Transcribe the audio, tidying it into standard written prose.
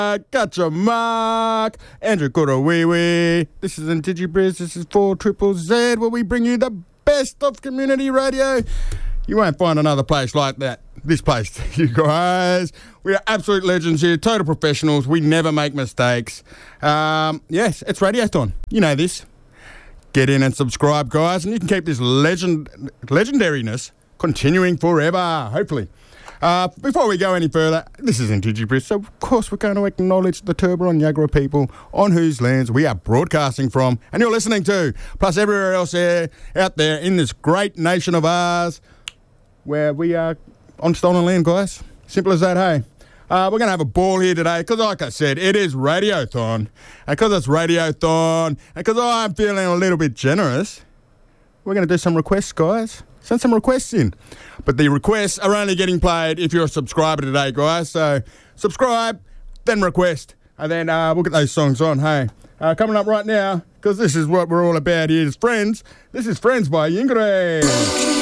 Gotcha, Mark. Andrew Korowiwi. This is Intigibriz. This is 4ZZZ, where we bring you the best of community radio. You won't find another place like that. This place, you guys. We are absolute legends here, total professionals. We never make mistakes. Yes, it's Radiothon. You know this. Get in and subscribe, guys, and you can keep this legendariness continuing forever, hopefully. Before we go any further, this is Intigibriz, so of course we're going to acknowledge the Turrbal Niagara people on whose lands we are broadcasting from, and you're listening to, plus everywhere else out there in this great nation of ours, where we are on stolen land, guys. Simple as that, hey? We're going to have a ball here today because, like I said, it is Radiothon. And because it's Radiothon, and because I'm feeling a little bit generous, we're going to do some requests, guys. Send some requests in. But the requests are only getting played if you're a subscriber today, guys. So subscribe, then request, and then we'll get those songs on, hey? Coming up right now, because this is what we're all about here, is Friends. This is Friends by Yingere.